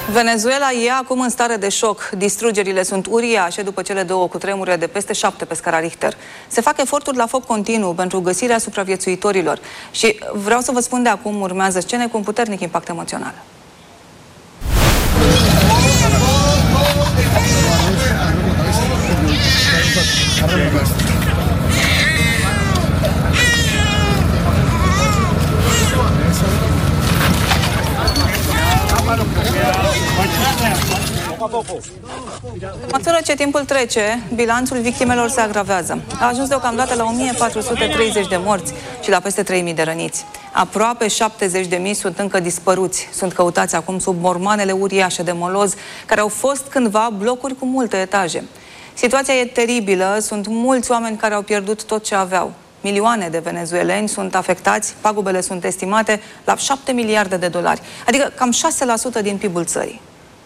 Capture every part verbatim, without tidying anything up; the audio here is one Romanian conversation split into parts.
Venezuela e acum în stare de șoc. Distrugerile sunt uriașe după cele două cutremure de peste șapte pe scara Richter. Se fac eforturi la foc continuu pentru găsirea supraviețuitorilor. Și vreau să vă spun de acum, urmează scene cu un puternic impact emoțional. Pe măsură ce timpul trece, bilanțul victimelor se agravează. A ajuns deocamdată la o mie patru sute treizeci de morți și la peste trei mii de răniți. Aproape șaptezeci de mii sunt încă dispăruți. Sunt căutați acum sub mormanele uriașe de moloz, care au fost cândva blocuri cu multe etaje. Situația e teribilă, sunt mulți oameni care au pierdut tot ce aveau. Milioane de venezueleni sunt afectați, pagubele sunt estimate la șapte miliarde de dolari, adică cam șase la sută din P I B-ul țării.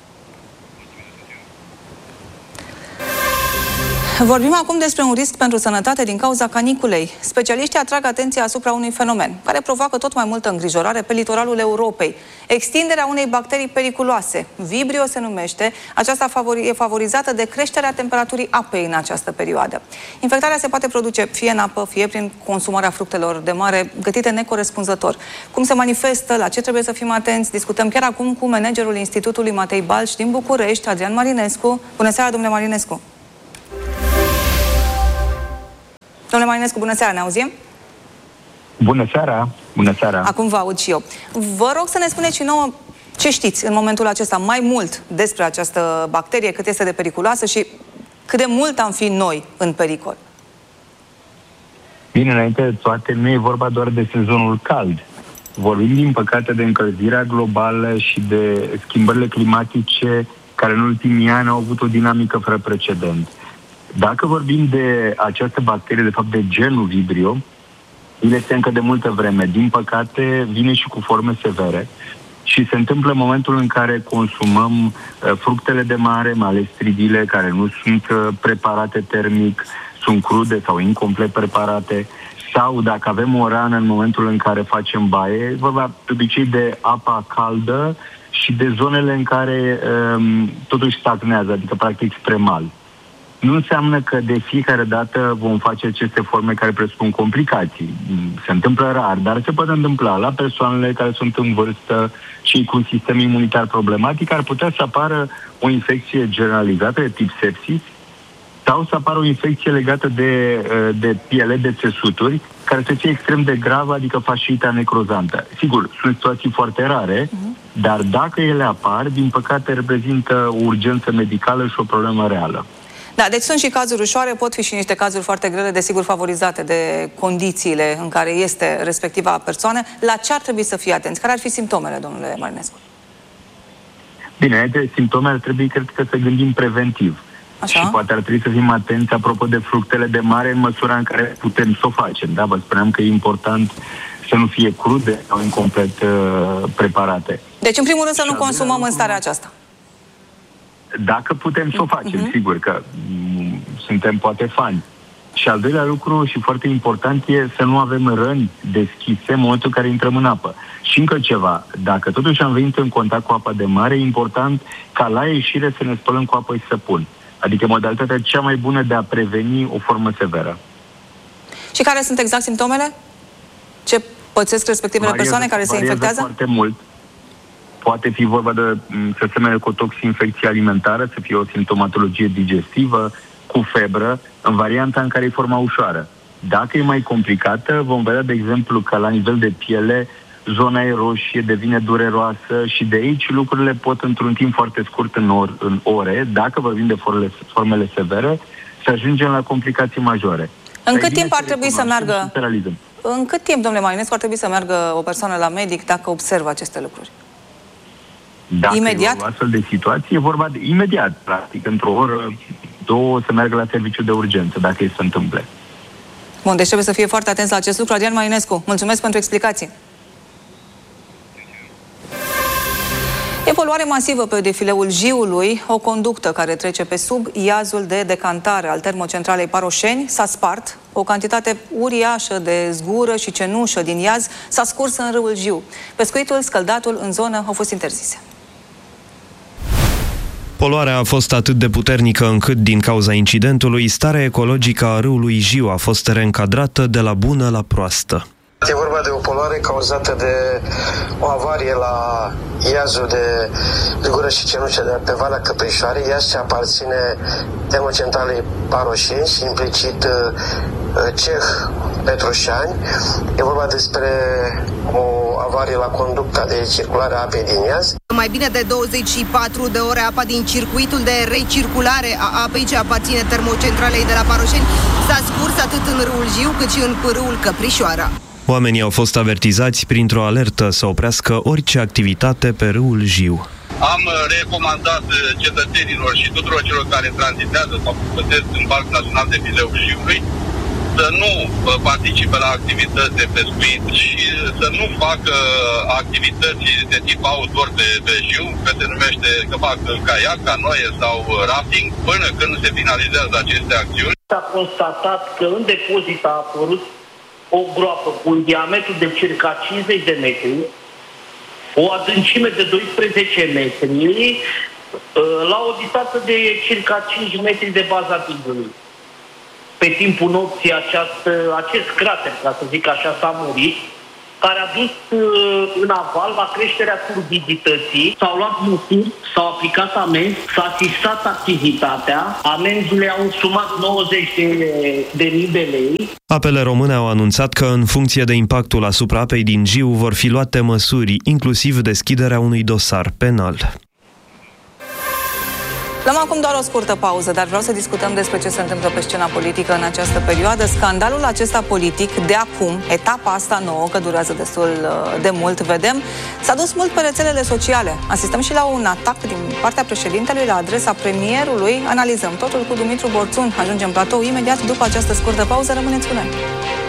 Vorbim acum despre un risc pentru sănătate din cauza caniculei. Specialiștii atrag atenția asupra unui fenomen care provoacă tot mai multă îngrijorare pe litoralul Europei. Extinderea unei bacterii periculoase. Vibrio se numește. Aceasta e favorizată de creșterea temperaturii apei în această perioadă. Infectarea se poate produce fie în apă, fie prin consumarea fructelor de mare gătite necorespunzător. Cum se manifestă, la ce trebuie să fim atenți, discutăm chiar acum cu managerul Institutului Matei Balș din București, Adrian Marinescu. Bună seara, domnule Marinescu! Domnule Marinescu, bună seara, ne auzim? Bună seara, bună seara. Acum vă aud și eu. Vă rog să ne spuneți și nouă ce știți în momentul acesta mai mult despre această bacterie, cât este de periculoasă și cât de mult am fi noi în pericol. Bine, înainte de toate, nu e vorba doar de sezonul cald. Vorbim, din păcate, de încălzirea globală și de schimbările climatice care în ultimii ani au avut o dinamică fără precedent. Dacă vorbim de această bacterie, de fapt de genul Vibrio, el este încă de multă vreme. Din păcate, vine și cu forme severe și se întâmplă în momentul în care consumăm uh, fructele de mare, mai ales stridile, care nu sunt uh, preparate termic, sunt crude sau incomplet preparate, sau dacă avem o rană în momentul în care facem baie, vorba de obicei de apa caldă și de zonele în care um, totuși stagnează, adică practic spre mal. Nu înseamnă că de fiecare dată vom face aceste forme care presupun complicații. Se întâmplă rar, dar se poate întâmpla la persoanele care sunt în vârstă și cu un sistem imunitar problematic, ar putea să apară o infecție generalizată de tip sepsis sau să apară o infecție legată de, de piele, de țesuturi, care să fie extrem de gravă, adică fasciita necrozantă. Sigur, sunt situații foarte rare, uh-huh. dar dacă ele apar, din păcate reprezintă o urgență medicală și o problemă reală. Da, deci sunt și cazuri ușoare, pot fi și niște cazuri foarte grele, desigur favorizate de condițiile în care este respectiva persoană. La ce ar trebui să fie atenți? Care ar fi simptomele, domnule Marinescu? Bine, de simptome ar trebui, cred că, să gândim preventiv. Așa? Și poate ar trebui să fim atenți apropo de fructele de mare în măsura în care putem să o facem. Da, vă spuneam că e important să nu fie crude sau incomplet uh, preparate. Deci, în primul rând, să nu consumăm în starea aceasta. Dacă putem să o facem, uh-huh. sigur că m- suntem poate fani. Și al doilea lucru și foarte important e să nu avem răni deschise în momentul în care intrăm în apă. Și încă ceva, dacă totuși am venit în contact cu apa de mare, e important ca la ieșire să ne spălăm cu apă și săpun. Adică modalitatea cea mai bună de a preveni o formă severă. Și care sunt exact simptomele? Ce pățesc respectivele variază, persoane care se infectează? Foarte mult. Poate fi vorba de să semene cu o toxinfecție alimentară, să fie o simptomatologie digestivă, cu febră, în varianta în care e forma ușoară. Dacă e mai complicată, vom vedea, de exemplu, că la nivel de piele, zona e roșie, devine dureroasă și de aici lucrurile pot, într-un timp foarte scurt, în, or, în ore, dacă vorbim de formele, formele severe, să ajungem la complicații majore. În cât timp ar trebui să meargă? În cât timp, domnule Marinescu, ar trebui să meargă o persoană la medic dacă observă aceste lucruri? Dacă imediat? e o astfel de situație, e vorba de imediat, practic, într-o oră, două, să meargă la serviciu de urgență, dacă se întâmple. Bun, deci trebuie să fie foarte atenți la acest lucru. Adrian Marinescu, mulțumesc pentru explicații. E poluare masivă pe defileul Jiului, o conductă care trece pe sub iazul de decantare al termocentralei Paroșeni s-a spart, o cantitate uriașă de zgură și cenușă din iaz s-a scurs în râul Jiu. Pescuitul, scăldatul în zonă au fost interzise. Poluarea a fost atât de puternică încât, din cauza incidentului, starea ecologică a râului Jiu a fost reîncadrată de la bună la proastă. E vorba de o poluare cauzată de o avarie la iazul de Ligură și Cenușă de pe Valea Căprișoarei, iaz ce aparține termocentralei Paroșeni și implicit Ceh Petroșani. E vorba despre o avarie la conducta de circulare a apei din iaz. Mai bine de douăzeci și patru de ore apa din circuitul de recirculare a apei ce aparține termocentralei de la Paroșeni s-a scurs atât în râul Jiu cât și în pârâul Căprișoara. Oamenii au fost avertizați printr-o alertă să oprească orice activitate pe râul Jiu. Am recomandat cetățenilor și tuturor celor care tranzitează sau păsesc în Parcul Național de Fileul Jiului să nu participe la activități de pescuit și să nu facă activități de tip outdoor pe, pe Jiu, că se numește că fac caiac, canoe sau rafting, până când se finalizează aceste acțiuni. S-a constatat că în depozit a apărut o groapă cu un diametru de circa cincizeci de metri, o adâncime de doisprezece metri, la o distanță de circa cinci metri de baza digului. Pe timpul nopții această, acest crater, ca să zic așa, s-a murit, care a dus în aval la creșterea turbidității. S-au luat măsuri, s-au aplicat amenzi, s-a asistat activitatea, amenziile au sumat nouăzeci de mii de lei. Apele Române au anunțat că, în funcție de impactul asupra apei din Jiu, vor fi luate măsuri, inclusiv deschiderea unui dosar penal. Luăm acum doar o scurtă pauză, dar vreau să discutăm despre ce se întâmplă pe scena politică în această perioadă. Scandalul acesta politic, de acum, etapa asta nouă, că durează destul de mult, vedem, s-a dus mult pe rețelele sociale. Asistăm și la un atac din partea președintelui la adresa premierului. Analizăm totul cu Dumitru Borțun. Ajungem în platou imediat după această scurtă pauză. Rămâneți cu noi!